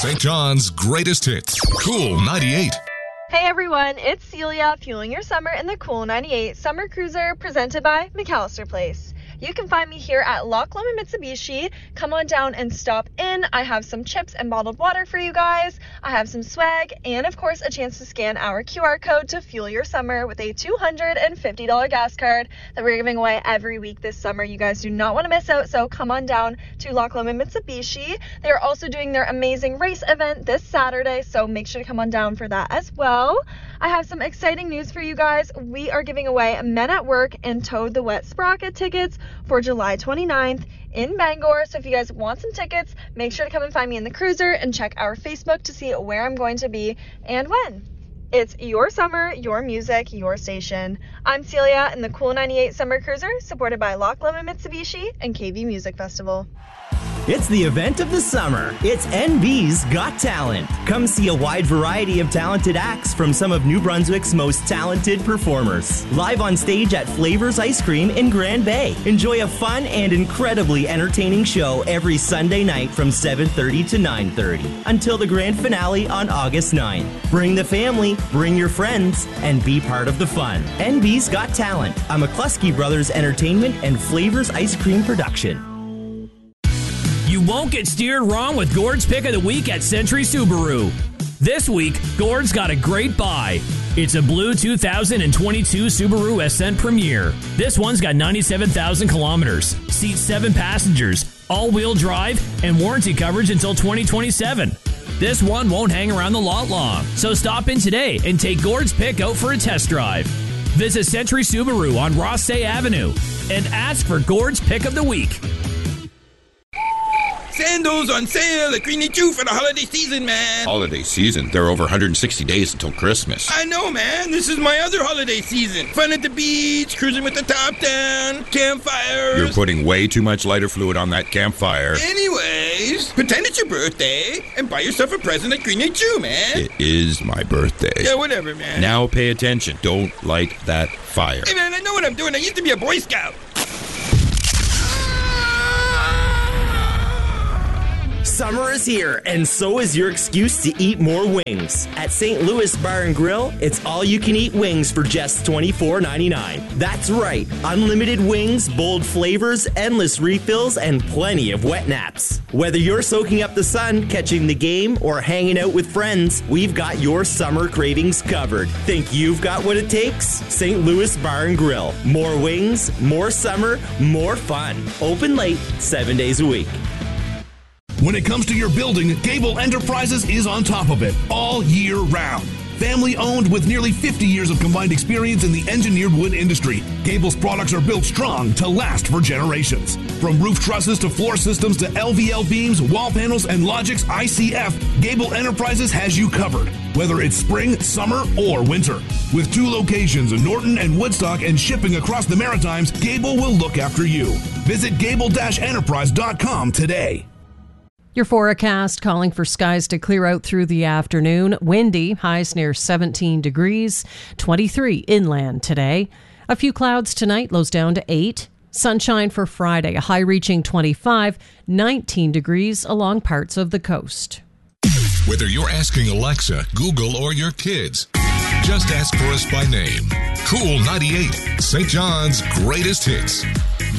St. John's greatest hits. Cool 98. Hey everyone, it's Celia, fueling your summer in the Cool 98 Summer Cruiser presented by McAllister Place. You can find me here at Loch Lomond Mitsubishi. Come on down and stop in. I have some chips and bottled water for you guys. I have some swag and, of course, a chance to scan our QR code to fuel your summer with a $250 gas card that we're giving away every week this summer. You guys do not want to miss out, so come on down to Loch Lomond Mitsubishi. They are also doing their amazing race event this Saturday, so make sure to come on down for that as well. I have some exciting news for you guys. We are giving away Men at Work and Toad the Wet Sprocket tickets for July 29th in Bangor. So if you guys want some tickets, make sure to come and find me in the cruiser and check our Facebook to see where I'm going to be and when. It's your summer, your music, your station. I'm Celia in the Cool 98 Summer Cruiser, supported by Loch Lomond Mitsubishi and KV Music Festival. It's the event of the summer. It's NB's Got Talent. Come see a wide variety of talented acts from some of New Brunswick's most talented performers. Live on stage at Flavors Ice Cream in Grand Bay. Enjoy a fun and incredibly entertaining show every Sunday night from 7:30 to 9:30 until the grand finale on August 9th. Bring the family, bring your friends, and be part of the fun. NB's Got Talent, a McCluskey Brothers Entertainment and Flavors Ice Cream production. You won't get steered wrong with Gord's Pick of the Week at Century Subaru. This week, Gord's got a great buy. It's a blue 2022 Subaru Ascent Premier. This one's got 97,000 kilometers, seats 7 passengers, all-wheel drive, and warranty coverage until 2027. This one won't hang around the lot long, so stop in today and take Gord's Pick out for a test drive. Visit Century Subaru on Rossay Avenue and ask for Gord's Pick of the Week. Sandals on sale at Greeny Chew for the holiday season, man. Holiday season? There are over 160 days until Christmas. I know, man. This is my other holiday season. Fun at the beach, cruising with the top down, campfires. You're putting way too much lighter fluid on that campfire. Anyways, pretend it's your birthday and buy yourself a present at Greeny Chew, man. It is my birthday. Yeah, whatever, man. Now pay attention. Don't light that fire. Hey, man, I know what I'm doing. I used to be a Boy Scout. Summer is here, and so is your excuse to eat more wings. At St. Louis Bar and Grill, it's all-you-can-eat wings for just $24.99. That's right, unlimited wings, bold flavors, endless refills, and plenty of wet naps. Whether you're soaking up the sun, catching the game, or hanging out with friends, we've got your summer cravings covered. Think you've got what it takes? St. Louis Bar and Grill. More wings, more summer, more fun. Open late, 7 days a week. When it comes to your building, Gable Enterprises is on top of it all year round. Family owned with nearly 50 years of combined experience in the engineered wood industry, Gable's products are built strong to last for generations. From roof trusses to floor systems to LVL beams, wall panels, and Logix ICF, Gable Enterprises has you covered, whether it's spring, summer, or winter. With 2 locations in Norton and Woodstock and shipping across the Maritimes, Gable will look after you. Visit gable-enterprise.com today. Your forecast calling for skies to clear out through the afternoon. Windy, highs near 17 degrees, 23 inland today. A few clouds tonight, lows down to 8. Sunshine for Friday, a high reaching 25, 19 degrees along parts of the coast. Whether you're asking Alexa, Google, or your kids, just ask for us by name. Cool 98, St. John's greatest hits.